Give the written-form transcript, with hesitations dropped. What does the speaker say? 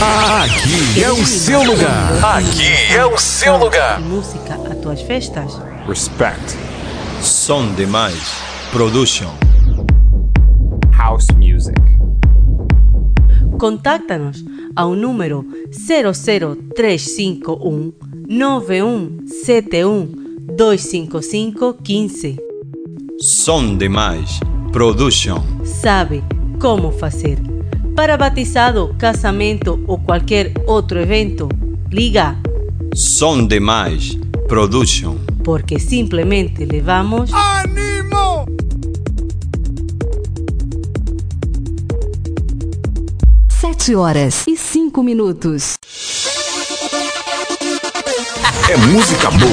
Aqui é o seu lugar. Aqui é o seu lugar. Música a tuas festas. Respect. Som Demais Production. House music. Contáctanos ao número 00351 9171 255 15. Som Demais Production. Sabe como fazer. Para batizado, casamento ou qualquer outro evento, liga. Som Demais Production. Porque simplesmente levamos... Animo! 7h05. É música boa